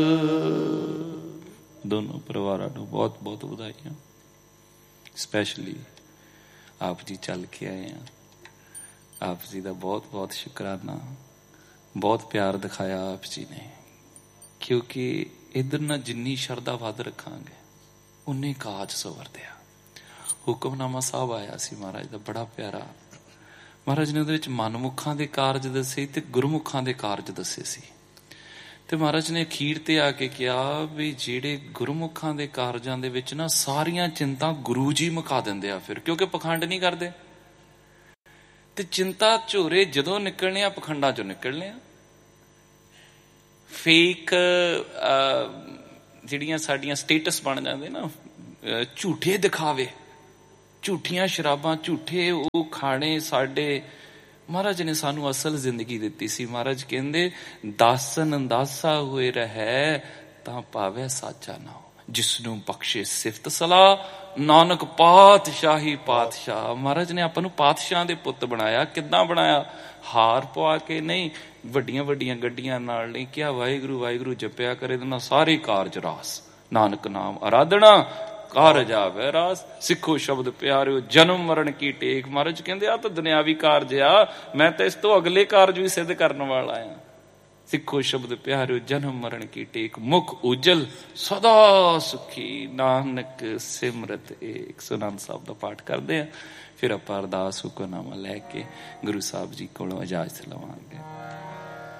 ਦੋਨੋਂ ਪਰਿਵਾਰਾਂ ਨੂੰ ਬਹੁਤ ਬਹੁਤ ਵਧਾਈਆਂ। ਸਪੈਸ਼ਲੀ ਆਪ ਜੀ ਚੱਲ ਕੇ ਆਏ ਆ, ਆਪ ਜੀ ਦਾ ਬਹੁਤ ਬਹੁਤ ਸ਼ੁਕਰਾਨਾ। ਬਹੁਤ ਪਿਆਰ ਦਿਖਾਇਆ ਆਪ ਜੀ ਨੇ, ਕਿਉਂਕਿ ਇੱਧਰ ਨਾ ਜਿੰਨੀ ਸ਼ਰਧਾ ਵੱਧ ਰੱਖਾਂਗੇ ਉਨੇ ਕਾਜ ਸਵਰਦੇ ਆ। ਹੁਕਮਨਾਮਾ ਸਾਹਿਬ ਆਇਆ ਸੀ ਮਹਾਰਾਜ ਦਾ, ਬੜਾ ਪਿਆਰਾ। ਮਹਾਰਾਜ ਨੇ ਉਹਦੇ ਵਿੱਚ ਮਨਮੁਖਾਂ ਦੇ ਕਾਰਜ ਦੱਸੇ ਤੇ ਗੁਰਮੁਖਾਂ ਦੇ ਕਾਰਜ ਦੱਸੇ ਸੀ। ਤੇ ਮਹਾਰਾਜ ਨੇ ਅਖੀਰ ਤੇ ਆ ਕੇ ਕਿਹਾ ਵੀ ਜਿਹੜੇ ਗੁਰਮੁਖਾਂ ਦੇ ਕਾਰਜਾਂ ਦੇ ਵਿੱਚ ਨਾ ਸਾਰੀਆਂ ਚਿੰਤਾ ਗੁਰੂ ਜੀ ਮੁਕਾ ਦਿੰਦੇ ਆ ਫਿਰ, ਕਿਉਂਕਿ ਪਖੰਡ ਨਹੀਂ ਕਰਦੇ। ਤੇ ਚਿੰਤਾ ਝੋਰੇ ਜਦੋਂ ਨਿਕਲਣੇ ਆ ਪਖੰਡਾਂ ਚੋਂ ਨਿਕਲਣੇ ਆ। ਫੇਕ ਜਿਹੜੀਆਂ ਸਾਡੀਆਂ ਸਟੇਟਸ ਬਣ ਜਾਂਦੇ ਨਾ, ਝੂਠੇ ਦਿਖਾਵੇ, ਝੂਠੀਆਂ ਸ਼ਰਾਬਾਂ, ਝੂਠੇ ਉਹ ਖਾਣੇ। ਸਾਡੇ ਮਹਾਰਾਜ ਨੇ ਸਾਨੂੰ ਅਸਲ ਜ਼ਿੰਦਗੀ ਦਿੱਤੀ ਸੀ। ਮਹਾਰਾਜ ਕਹਿੰਦੇ ਦਾਸਨ ਅੰਦਾਸਾ ਹੋਏ ਰਹਿ ਤਾਂ ਭਾਵੇਂ ਸਾਚਾ ਨਾ ਹੋ, ਜਿਸਨੂੰ ਬਖਸ਼ੇ ਸਿਫਤ ਸਲਾਹ ਨਾਨਕ ਪਾਤਸ਼ਾਹੀ ਪਾਤਸ਼ਾਹ। ਮਹਾਰਾਜ ਨੇ ਆਪਾਂ ਨੂੰ ਪਾਤਸ਼ਾਹ ਦੇ ਪੁੱਤ ਬਣਾਇਆ। ਕਿੱਦਾਂ ਬਣਾਇਆ? ਹਾਰ ਪਵਾ ਕੇ ਨਹੀਂ, ਵੱਡੀਆਂ ਵੱਡੀਆਂ ਗੱਡੀਆਂ ਨਾਲ ਨਹੀਂ ਕਿਹਾ। ਵਾਹਿਗੁਰੂ ਵਾਹਿਗੁਰੂ ਜਪਿਆ ਕਰੇ ਇਹਦੇ ਨਾਲ ਸਾਰੇ ਕਾਰਜ ਰਾਸ, ਨਾਨਕ ਨਾਮ ਅਰਾਧਨਾ ਕਾਰਜ ਆਵੇ ਰਾਸ। ਸਿੱਖੋ ਸ਼ਬਦ ਪਿਆਰਿਓ ਜਨਮ ਮਰਨ ਕੀ ਟੇਕ। ਮਹਾਰਾਜ ਕਹਿੰਦੇ ਆ ਤਾਂ ਦੁਨਿਆਵੀ ਕਾਰਜ ਆ, ਮੈਂ ਤਾਂ ਇਸ ਤੋਂ ਅਗਲੇ ਕਾਰਜ ਵੀ ਸਿੱਧ ਕਰਨ ਵਾਲਾ ਆ। ਸਿੱਖੋ ਸ਼ਬਦ ਪਿਆਰਿਓ ਜਨਮ ਮਰਨ ਕੀ ਟੇਕ, ਮੁਖ ਉਜਲ ਸਦਾ ਸੁਖੀ ਨਾਨਕ ਸਿਮਰਤ ਏਕ। ਸੁਨਾਮ ਸਾਹਿਬ ਦਾ ਪਾਠ ਕਰਦੇ ਆ, ਫਿਰ ਆਪਾਂ ਅਰਦਾਸ ਹੁਕਮਨਾਮਾ ਲੈ ਕੇ ਗੁਰੂ ਸਾਹਿਬ ਜੀ ਕੋਲੋਂ ਇਜਾਜ਼ਤ ਲਵਾਂਗੇ।